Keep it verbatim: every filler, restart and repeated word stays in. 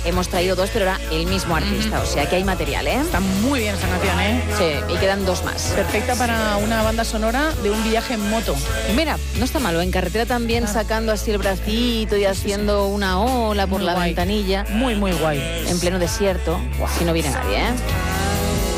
hemos traído dos, pero era el mismo artista, uh-huh. o sea que hay material, ¿eh? Está muy bien esa canción, ¿eh? Sí, y quedan dos más. Perfecta para una banda sonora de un viaje en moto. Mira, no está malo, en carretera también ah. sacando así el bracito y haciendo una ola por muy la guay. ventanilla. Muy, muy guay. En pleno desierto, wow. si no viene nadie, ¿eh?